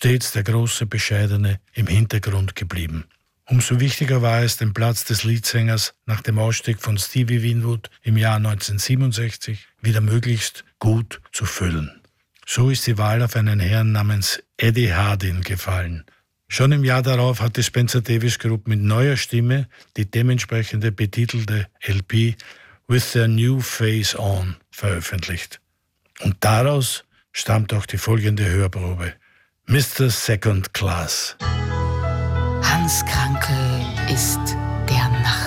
stets der große Bescheidene im Hintergrund geblieben. Umso wichtiger war es, den Platz des Leadsängers nach dem Ausstieg von Stevie Winwood im Jahr 1967 wieder möglichst gut zu füllen. So ist die Wahl auf einen Herrn namens Eddie Hardin gefallen. Schon im Jahr darauf hat die Spencer Davis Group mit neuer Stimme die dementsprechende betitelte LP With Their New Face On veröffentlicht. Und daraus stammt auch die folgende Hörprobe. Mr. Second Class. Hans Krankel ist der Nacht.